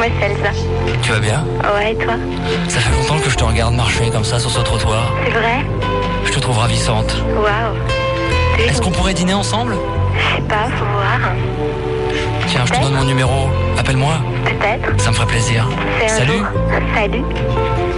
Moi, c'est Elsa. Tu vas bien? Ouais, et toi? Ça fait longtemps que je te regarde marcher comme ça sur ce trottoir. C'est vrai? Je te trouve ravissante. Waouh. Est-ce qu'on pourrait dîner ensemble? Je sais pas, faut voir. Tiens, je te donne mon numéro. Appelle-moi. Peut-être. Ça me ferait plaisir. C'est un Salut. jour. Salut.